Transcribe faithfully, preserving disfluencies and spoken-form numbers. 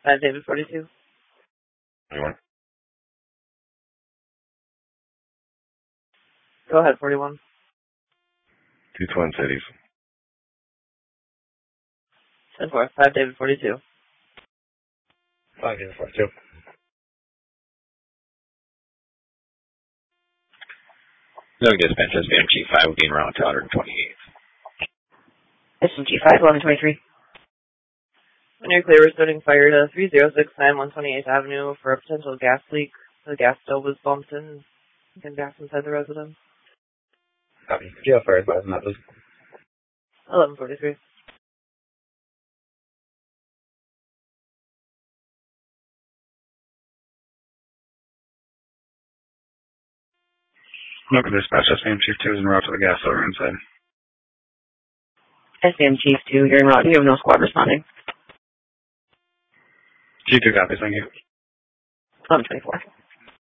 five David forty-two. Anyone? Go ahead, forty-one. Two Twin Cities. ten four, five David forty-two. five David forty-two. No dispatch, S B M G five will be in route to one twenty-eight. S B M G five, eleven twenty-three. When you're clear, we're starting fire to three zero six nine one twenty-eighth Avenue for a potential gas leak. The gas stove was bumped in and gas inside the residence. Copy. Jail fire advised on that, please. eleven forty-three. Local dispatch, S B M Chief two is en route to the gas store inside. S B M Chief two, you're en route. You have no squad responding. G two copies, thank you. eleven twenty-four.